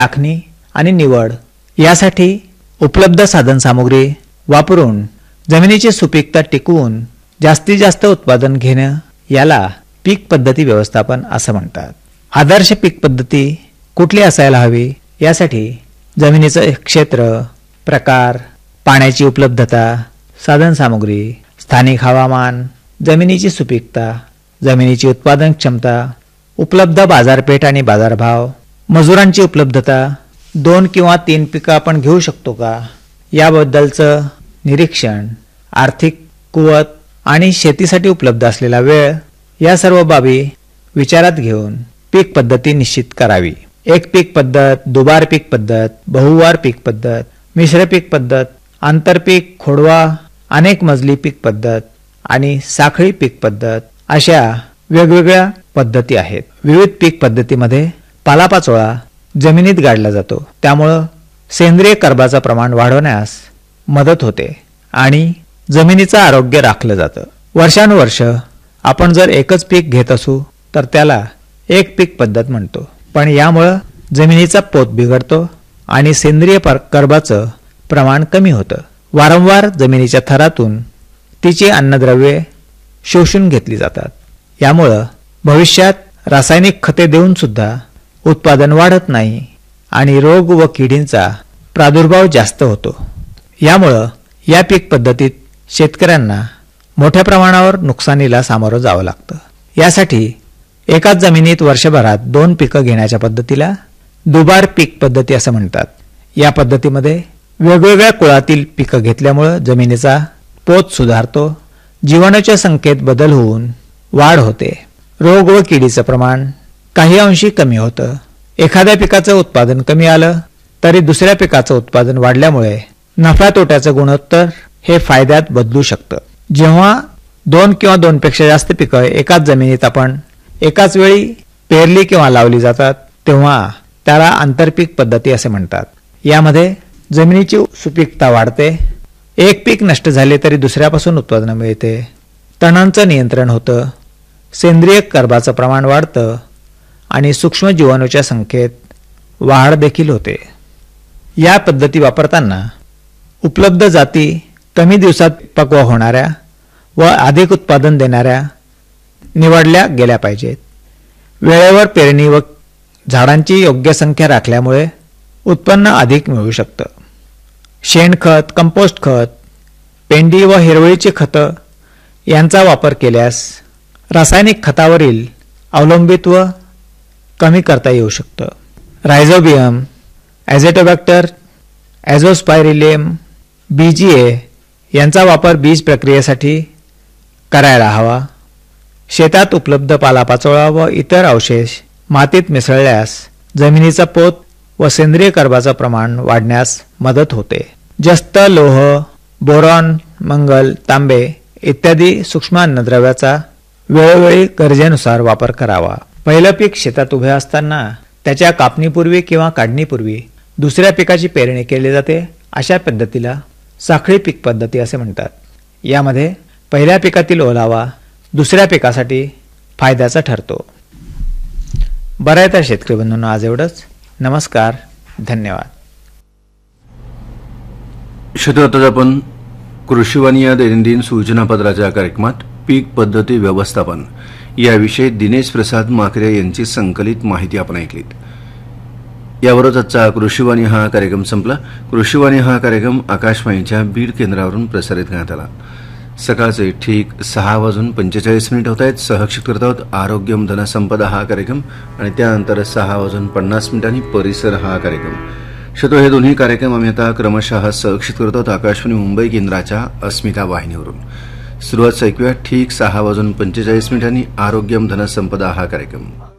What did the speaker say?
आखणी आणि निवड यासाठी उपलब्ध साधनसामुग्री वापरून जमिनीची सुपीकता टिकवून जास्तीत जास्त उत्पादन घेणं याला पीक पद्धती व्यवस्थापन असं म्हणतात. आदर्श पीक पद्धती कुठली असायला हवी यासाठी जमिनीचं क्षेत्र, प्रकार, पाण्याची उपलब्धता, साधनसामुग्री, स्थानिक हवामान, जमिनीची सुपीकता, जमिनीची उत्पादन क्षमता, उपलब्ध बाजारपेठ आणि बाजारभाव, मजुरांची उपलब्धता, 2 किंवा 3 पिकं आपण घेऊ शकतो का याबद्दलचं निरीक्षण, आर्थिक कुवत आणि शेतीसाठी उपलब्ध असलेला वेळ या सर्व बाबी विचारात घेऊन पीक पद्धती निश्चित करावी. एक पीक पद्धत, दुबार पीक पद्धत, बहुवार पीक पद्धत, मिश्र पीक पद्धत, आंतरपीक, खोडवा, अनेक मजली पीक पद्धत आणि साखळी पीक पद्धत अशा वेगवेगळ्या पद्धती आहेत. विविध पीक पद्धतीमध्ये पालापाचोळा जमिनीत गाडला जातो. त्यामुळं सेंद्रिय कर्बाचं प्रमाण वाढवण्यास मदत होते आणि जमिनीचं आरोग्य राखलं जातं. वर्षानुवर्ष आपण जर एकच पीक घेत असू तर त्याला एक पीक पद्धत म्हणतो. पण यामुळं जमिनीचा पोत बिघडतो आणि सेंद्रिय कर्बाचं प्रमाण कमी होतं. वारंवार जमिनीच्या थरातून तिची अन्नद्रव्ये शोषून घेतली जातात. यामुळं भविष्यात रासायनिक खते देऊन सुद्धा उत्पादन वाढत नाही आणि रोग व किडींचा प्रादुर्भाव जास्त होतो. यामुळं या पीक पद्धतीत शेतकऱ्यांना मोठ्या प्रमाणावर नुकसानीला सामोरं जावं लागतं. यासाठी एकाच जमिनीत वर्षभरात 2 पिकं घेण्याच्या पद्धतीला दुबार पीक पद्धती असं म्हणतात. या पद्धतीमध्ये वेगवेगळ्या कुळातील पिकं घेतल्यामुळं जमिनीचा पोत सुधारतो, जीवाणूच्या संख्येत बदल होऊन वाढ होते, रोग व किडीचं प्रमाण काही अंशी कमी होतं. एखाद्या पिकाचं उत्पादन कमी आलं तरी दुसऱ्या पिकाचं उत्पादन वाढल्यामुळे नफ्या तोट्याचं गुणोत्तर हे फायद्यात बदलू शकतं. जेव्हा 2 किंवा 2 पेक्षा जास्त पिकं एकाच जमिनीत आपण एकाच वेळी पेरली किंवा लावली जातात तेव्हा त्याला आंतरपीक पद्धती असे म्हणतात. यामध्ये जमिनीची सुपीकता वाढते, एक पीक नष्ट झाले तरी दुसऱ्यापासून उत्पादन मिळते, तणांचं नियंत्रण होतं, सेंद्रिय कर्बाचं प्रमाण वाढतं आणि सूक्ष्म जीवाणूच्या संख्येत वाढ देखील होते. या पद्धती वापरताना उपलब्ध जाती कमी दिवसात पक्व होणाऱ्या व अधिक उत्पादन देणाऱ्या निवडल्या गेल्या पाहिजेत. वेळेवर पेरणी व झाडांची योग्य संख्या राखल्यामुळे उत्पन्न अधिक मिळू शकतं. शेणखत, कंपोस्ट खत, पेंडी व हिरवळीची खतं यांचा वापर केल्यास रासायनिक खतावरील अवलंबित्व कमी करता येऊ शकतं. रायझोबियम, ॲझेटोबॅक्टर, ॲझोस्पायरिलियम, BGA यांचा वापर बीज प्रक्रियेसाठी करायला हवा. शेतात उपलब्ध पालापाचोळा व इतर अवशेष मातीत मिसळल्यास जमिनीचा पोत व सेंद्रिय कर्बाचं प्रमाण वाढण्यास मदत होते. जस्त, लोह, बोरॉन, मंगल, तांबे इत्यादी सूक्ष्म अन्नद्रव्याचा वेळोवेळी गरजेनुसार वापर करावा. पहिलं पीक शेतात उभे असताना त्याच्या कापणीपूर्वी किंवा काढणीपूर्वी दुसऱ्या पिकाची पेरणी केली जाते. अशा पद्धतीला साखळी पीक पद्धती असे म्हणतात. यामध्ये पहिल्या पिकातील ओलावा दुसऱ्या पिकासाठी फायद्याचा ठरतो. बरं आहे तर शेतकरी बंधूंनो, आज एवढंच. नमस्कार, धन्यवाद. शेतात आपण कृषीवाणी या दैनंदिन सूचनापत्राच्या कार्यक्रमात पीक पद्धती व्यवस्थापन याविषयी दिनेश प्रसाद माकरे यांची संकलित माहिती आपण ऐकलीत. यावरच आजचा कृषीवाणी हा कार्यक्रम संपला. कृषीवाणी हा कार्यक्रम आकाशवाणीच्या बीड केंद्रावरून प्रसारित करण्यात आला. सकाळचे ठीक 6:45 होत आहेत. सहक्षित करत आहोत आरोग्यम धनसंपदा हा कार्यक्रम आणि त्यानंतर 6:50 परिसर हा कार्यक्रम. हे दोन्ही कार्यक्रम आम्ही आता क्रमशः सहक्षित करत आहोत आकाशवाणी मुंबई केंद्राच्या अस्मिता वाहिनीवरून. सुरुवात ऐकूया ठीक 6:45 आरोग्यम धनसंपदा हा कार्यक्रम.